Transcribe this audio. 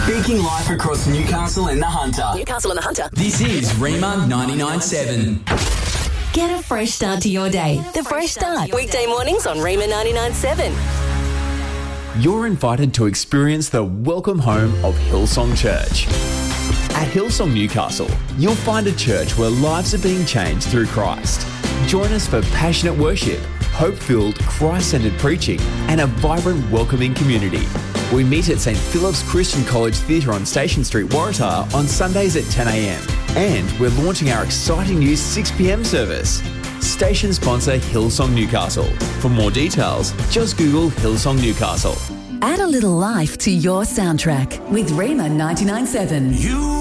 Speaking life across Newcastle and the Hunter. Newcastle and the Hunter. This is Rema 99.7. Get a fresh start to your day. The Fresh Start. Weekday mornings on Rema 99.7. You're invited to experience the welcome home of Hillsong Church. At Hillsong Newcastle, you'll find a church where lives are being changed through Christ. Join us for passionate worship, hope-filled, Christ-centered preaching, and a vibrant, welcoming community. We meet at St Philip's Christian College Theatre on Station Street, Waratah on Sundays at 10 a.m. And we're launching our exciting new 6 p.m. service. Station sponsor Hillsong Newcastle. For more details, just Google Hillsong Newcastle. Add a little life to your soundtrack with Rema 99.7.